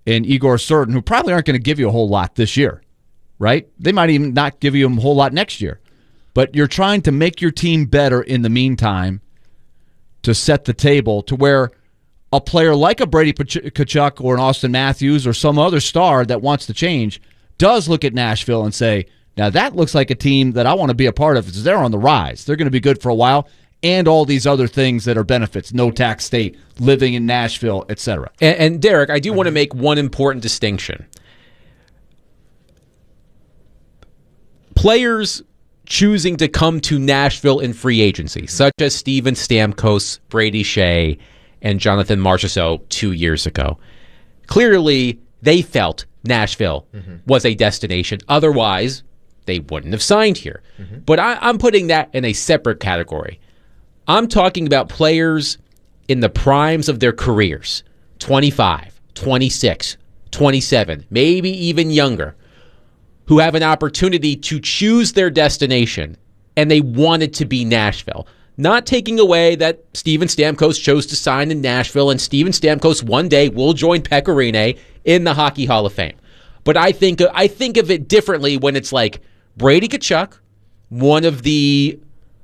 and Igor Surton, who probably aren't going to give you a whole lot this year, right? They might even not give you a whole lot next year. But you're trying to make your team better in the meantime to set the table to where a player like a Brady Tkachuk or an Austin Matthews or some other star that wants to change does look at Nashville and say, now that looks like a team that I want to be a part of because they're on the rise. They're going to be good for a while, and all these other things that are benefits, no tax state, living in Nashville, etc. And Derek, I do want to make one important distinction. Players choosing to come to Nashville in free agency, such as Steven Stamkos, Brady Shea, and Jonathan Marchessault 2 years ago. Clearly, they felt Nashville was a destination. Otherwise, they wouldn't have signed here. But I'm putting that in a separate category. I'm talking about players in the primes of their careers, 25, 26, 27, maybe even younger, who have an opportunity to choose their destination, and they want it to be Nashville. Not taking away that Steven Stamkos chose to sign in Nashville, and Steven Stamkos one day will join Pekka Rinne in the Hockey Hall of Fame. But I think of it differently when it's like Brady Tkachuk, one of the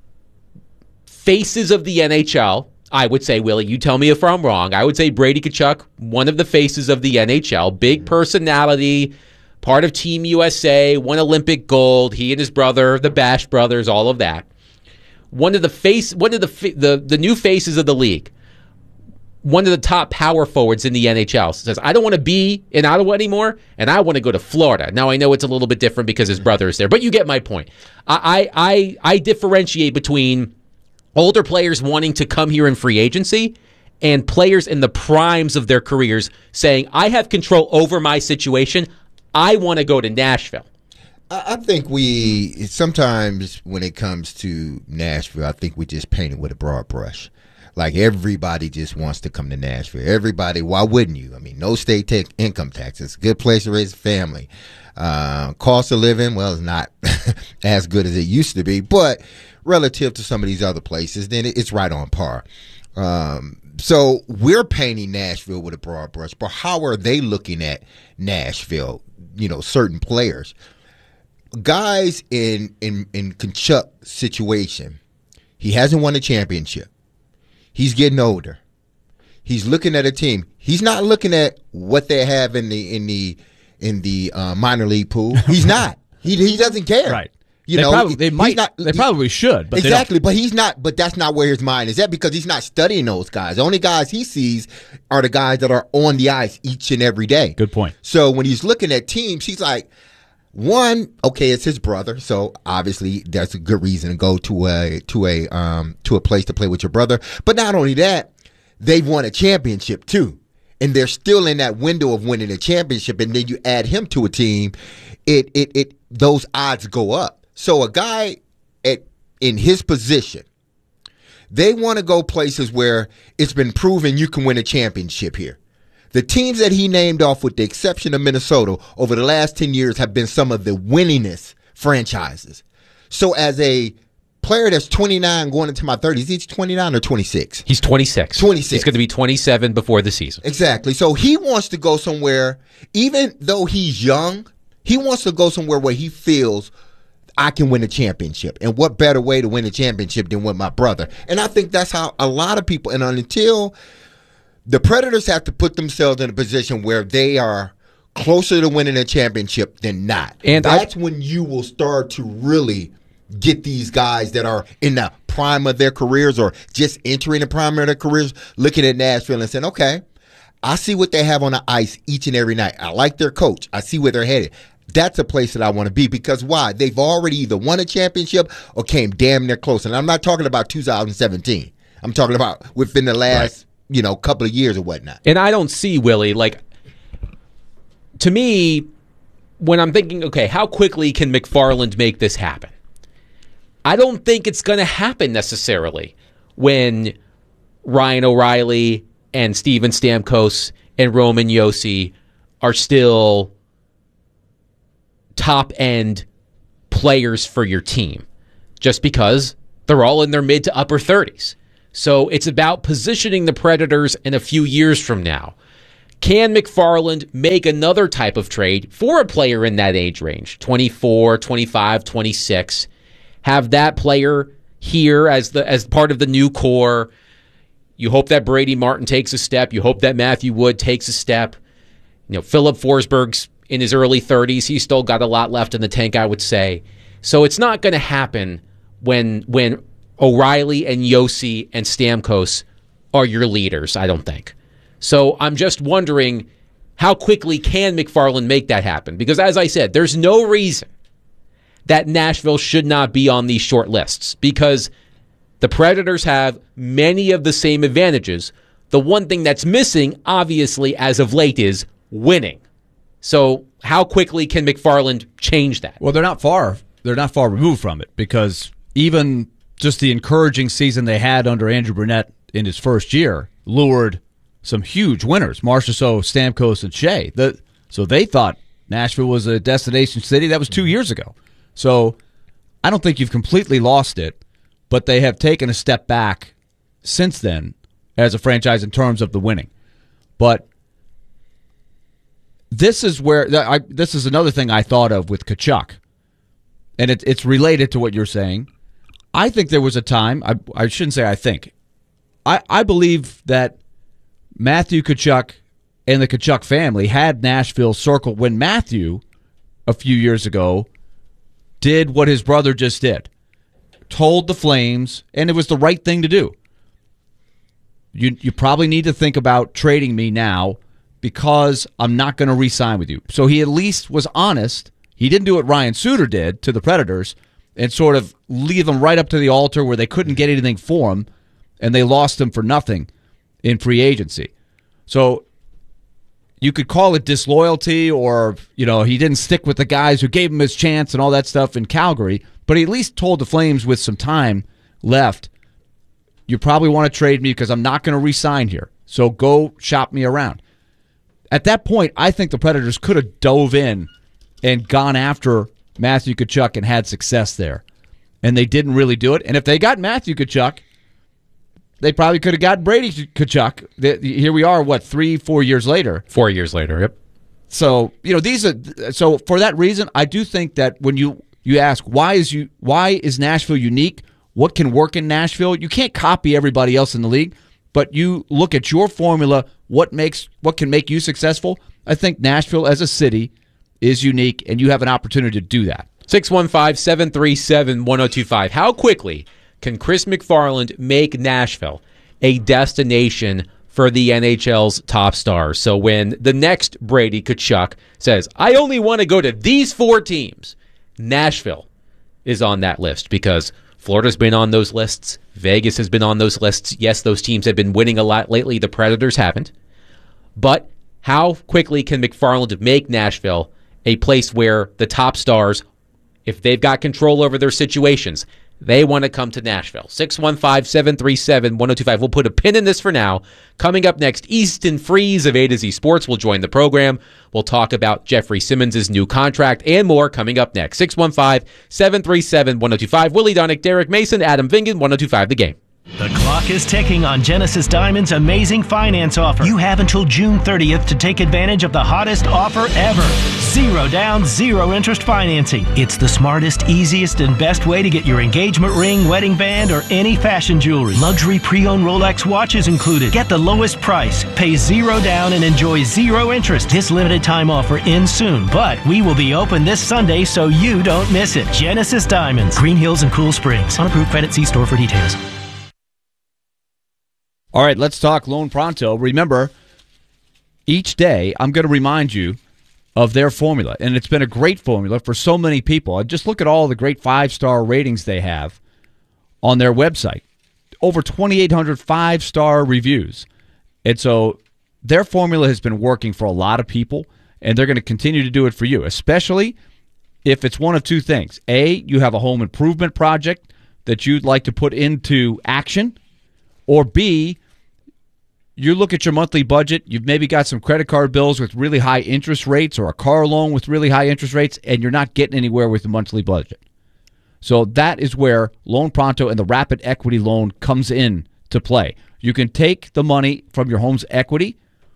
faces of the NHL. I would say, Willie, you tell me if I'm wrong. I would say Brady Tkachuk, one of the faces of the NHL, big personality, part of Team USA, won Olympic gold. He and his brother, the Bash brothers, all of that. One of the new faces of the league. One of the top power forwards in the NHL says, I don't want to be in Ottawa anymore, and I want to go to Florida. Now, I know it's a little bit different because his brother is there, but you get my point. I differentiate between older players wanting to come here in free agency and players in the primes of their careers saying, I have control over my situation. I want to go to Nashville. I think sometimes when it comes to Nashville, I think we just paint it with a broad brush. Like everybody just wants to come to Nashville. Everybody, why wouldn't you? I mean, no state income tax. It's a good place to raise a family. Cost of living, well, it's not as good as it used to be, but relative to some of these other places, then it's right on par. So we're painting Nashville with a broad brush, but how are they looking at Nashville? Certain players. Guys in Tkachuk's situation, he hasn't won a championship. He's getting older. He's looking at a team. He's not looking at what they have in the minor league pool. He's not. He doesn't care. Right. They probably should, but exactly. But he's not. But that's not where his mind is at because he's not studying those guys. The only guys he sees are the guys that are on the ice each and every day. Good point. So when he's looking at teams, he's like, one, okay, it's his brother, so obviously that's a good reason to go to a place to play with your brother. But not only that, they've won a championship too, and they're still in that window of winning a championship. And then you add him to a team, those odds go up. So a guy in his position, they want to go places where it's been proven you can win a championship here. The teams that he named off, with the exception of Minnesota, over the last 10 years have been some of the winningest franchises. So as a player that's 29 going into my 30s, he's 29 or 26? He's 26. 26. He's going to be 27 before the season. Exactly. So he wants to go somewhere, even though he's young, he wants to go somewhere where he feels I can win a championship. And what better way to win a championship than with my brother? And I think that's how a lot of people, and until the Predators have to put themselves in a position where they are closer to winning a championship than not. And that's when you will start to really get these guys that are in the prime of their careers or just entering the prime of their careers looking at Nashville and saying, okay, I see what they have on the ice each and every night. I like their coach. I see where they're headed. That's a place that I want to be because why? They've already either won a championship or came damn near close. And I'm not talking about 2017. I'm talking about within the last couple of years or whatnot. And I don't see, Willie, to me, when I'm thinking, okay, how quickly can McFarland make this happen? I don't think it's going to happen necessarily when Ryan O'Reilly and Steven Stamkos and Roman Josi are still top-end players for your team, just because they're all in their mid to upper 30s. So it's about positioning the Predators in a few years from now. Can McFarland make another type of trade for a player in that age range, 24, 25, 26, have that player here as part of the new core? You hope that Brady Martin takes a step. You hope that Matthew Wood takes a step. Philip Forsberg's in his early 30s. He's still got a lot left in the tank, I would say. So it's not going to happen when O'Reilly and Yossi and Stamkos are your leaders, I don't think. So I'm just wondering, how quickly can McFarland make that happen? Because as I said, there's no reason that Nashville should not be on these short lists, because the Predators have many of the same advantages. The one thing that's missing, obviously, as of late, is winning. So how quickly can McFarland change that? Well, they're not far removed from it, because even just the encouraging season they had under Andrew Brunette in his first year lured some huge winners, Marchessault, Stamkos, and Shea. So they thought Nashville was a destination city. That was 2 years ago. So I don't think you've completely lost it, but they have taken a step back since then as a franchise in terms of the winning. But this is where this is another thing I thought of with Tkachuk, and it's related to what you're saying. I think there was a time, I shouldn't say I think, I believe that Matthew Tkachuk and the Tkachuk family had Nashville circled when Matthew, a few years ago, did what his brother just did. Told the Flames, and it was the right thing to do. You probably need to think about trading me now because I'm not going to re-sign with you. So he at least was honest. He didn't do what Ryan Suter did to the Predators and sort of leave them right up to the altar where they couldn't get anything for him, and they lost him for nothing in free agency. So you could call it disloyalty, or he didn't stick with the guys who gave him his chance and all that stuff in Calgary, but he at least told the Flames with some time left, you probably want to trade me because I'm not going to re-sign here. So go shop me around. At that point, I think the Predators could have dove in and gone after Matthew Tkachuk and had success there. And they didn't really do it. And if they got Matthew Tkachuk, they probably could have got Brady Tkachuk. Here we are, 3-4 years later? 4 years later, yep. So, so for that reason, I do think that when you ask why is Nashville unique? What can work in Nashville? You can't copy everybody else in the league, but you look at your formula, what can make you successful? I think Nashville as a city is unique, and you have an opportunity to do that. 615-737-1025. How quickly can Chris McFarland make Nashville a destination for the NHL's top stars? So when the next Brady Tkachuk says, I only want to go to these 4 teams, Nashville is on that list, because Florida's been on those lists. Vegas has been on those lists. Yes, those teams have been winning a lot lately. The Predators haven't. But how quickly can McFarland make Nashville a place where the top stars, if they've got control over their situations, they want to come to Nashville? 615-737-1025. We'll put a pin in this for now. Coming up next, Easton Freeze of A to Z Sports will join the program. We'll talk about Jeffrey Simmons' new contract and more coming up next. 615-737-1025. Willie Donick, Derek Mason, Adam Vingan, 1025 The Game. The clock is ticking on Genesis Diamond's amazing finance offer. You have until June 30th to take advantage of the hottest offer ever. 0 down, 0 interest financing. It's the smartest, easiest, and best way to get your engagement ring, wedding band, or any fashion jewelry. Luxury pre-owned Rolex watches included. Get the lowest price, pay 0 down, and enjoy 0 interest. This limited time offer ends soon, but we will be open this Sunday so you don't miss it. Genesis Diamonds, Green Hills and Cool Springs. Unapproved credit, see store for details. All right, let's talk Loan Pronto. Remember, each day I'm going to remind you of their formula, and it's been a great formula for so many people. Just look at all the great 5-star ratings they have on their website. Over 2,800 5-star reviews. And so their formula has been working for a lot of people, and they're going to continue to do it for you, especially if it's one of two things. A, you have a home improvement project that you'd like to put into action, or B, you look at your monthly budget, you've maybe got some credit card bills with really high interest rates or a car loan with really high interest rates, and you're not getting anywhere with the monthly budget. So that is where Loan Pronto and the Rapid Equity Loan comes in to play. You can take the money from your home's equity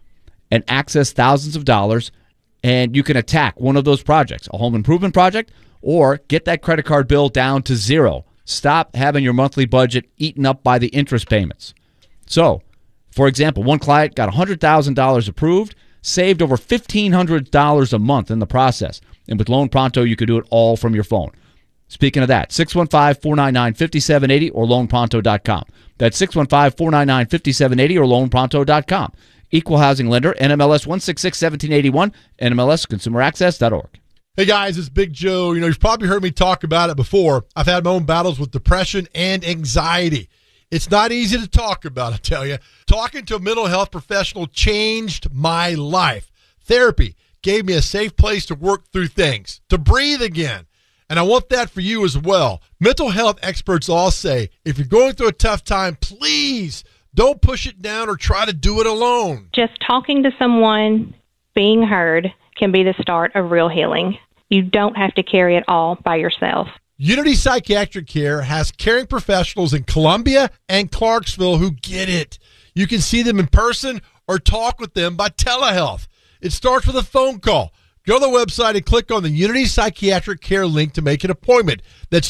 and access thousands of dollars, and you can attack one of those projects, a home improvement project, or get that credit card bill down to zero. Stop having your monthly budget eaten up by the interest payments. So, for example, one client got $100,000 approved, saved over $1,500 a month in the process. And with Loan Pronto, you can do it all from your phone. Speaking of that, 615-499-5780 or loanpronto.com. That's 615-499-5780 or loanpronto.com. Equal housing lender, NMLS 1661781, NMLSconsumeraccess.org. Hey guys, it's Big Joe. You've probably heard me talk about it before. I've had my own battles with depression and anxiety. It's not easy to talk about, I tell you. Talking to a mental health professional changed my life. Therapy gave me a safe place to work through things, to breathe again. And I want that for you as well. Mental health experts all say, if you're going through a tough time, please don't push it down or try to do it alone. Just talking to someone, being heard, can be the start of real healing. You don't have to carry it all by yourself. Unity Psychiatric Care has caring professionals in Columbia and Clarksville who get it. You can see them in person or talk with them by telehealth. It starts with a phone call. Go to the website and click on the Unity Psychiatric Care link to make an appointment. That's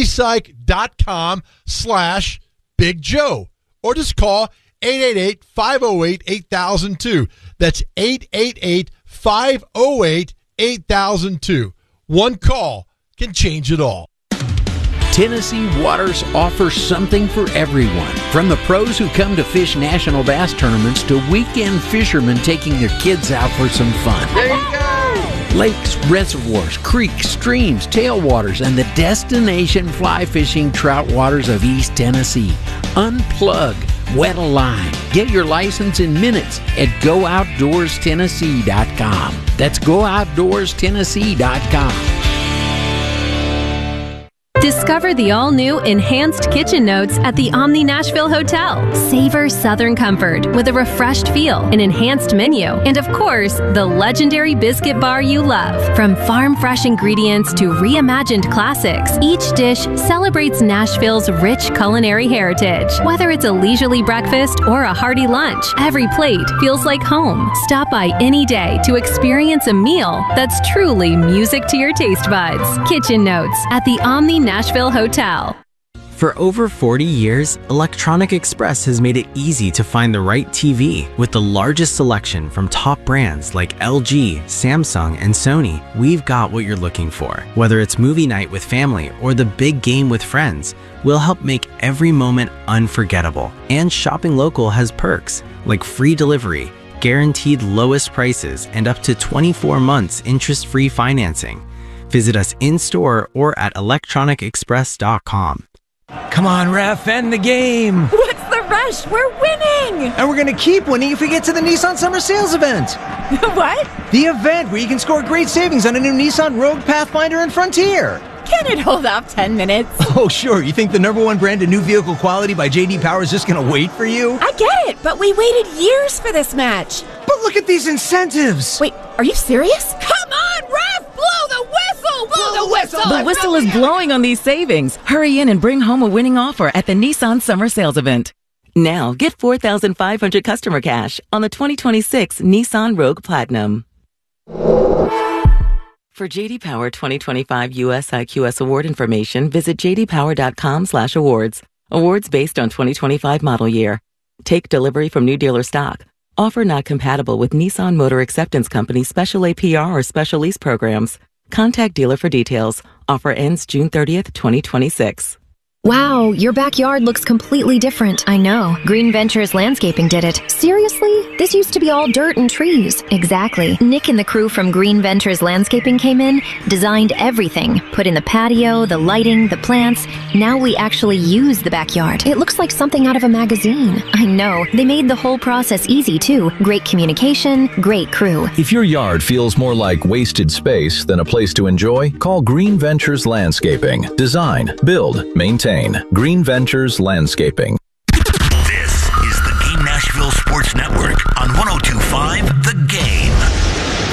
unitypsych.com/Big Joe. Or just call 888-508-8002. That's 888-508-8002. One call can change it all. Tennessee Waters offers something for everyone. From the pros who come to fish national bass tournaments to weekend fishermen taking their kids out for some fun. There you go. Lakes, reservoirs, creeks, streams, tailwaters, and the destination fly fishing trout waters of East Tennessee. Unplug, wet a line. Get your license in minutes at GoOutdoorsTennessee.com. That's GoOutdoorsTennessee.com. Discover the all-new Enhanced Kitchen Notes at the Omni Nashville Hotel. Savor Southern comfort with a refreshed feel, an enhanced menu, and of course, the legendary biscuit bar you love. From farm-fresh ingredients to reimagined classics, each dish celebrates Nashville's rich culinary heritage. Whether it's a leisurely breakfast or a hearty lunch, every plate feels like home. Stop by any day to experience a meal that's truly music to your taste buds. Kitchen Notes at the Omni Nashville Hotel. For over 40 years, Electronic Express has made it easy to find the right TV. With the largest selection from top brands like LG, Samsung, and Sony, we've got what you're looking for. Whether it's movie night with family or the big game with friends, we'll help make every moment unforgettable. And shopping local has perks like free delivery, guaranteed lowest prices, and up to 24 months interest-free financing. Visit us in-store or at electronicexpress.com. Come on, ref, end the game. What's the rush? We're winning. And we're going to keep winning if we get to the Nissan Summer Sales event. What? The event where you can score great savings on a new Nissan Rogue, Pathfinder, and Frontier. Can it hold off 10 minutes? Oh, sure. You think the #1 brand in new vehicle quality by J.D. Power is just going to wait for you? I get it, but we waited years for this match. But look at these incentives. Wait, are you serious? Come on, ref! Blow the whistle! Blow the whistle! The whistle is blowing on these savings. Hurry in and bring home a winning offer at the Nissan Summer Sales event. Now, get $4,500 customer cash on the 2026 Nissan Rogue Platinum. For J.D. Power 2025 US IQS award information, visit jdpower.com/awards. Awards based on 2025 model year. Take delivery from new dealer stock. Offer not compatible with Nissan Motor Acceptance Company special APR or special lease programs. Contact dealer for details. Offer ends June 30th, 2026. Wow, your backyard looks completely different. I know. Green Ventures Landscaping did it. Seriously? This used to be all dirt and trees. Exactly. Nick and the crew from Green Ventures Landscaping came in, designed everything, put in the patio, the lighting, the plants. Now we actually use the backyard. It looks like something out of a magazine. I know. They made the whole process easy, too. Great communication, great crew. If your yard feels more like wasted space than a place to enjoy, call Green Ventures Landscaping. Design, build, maintain. Green Ventures Landscaping.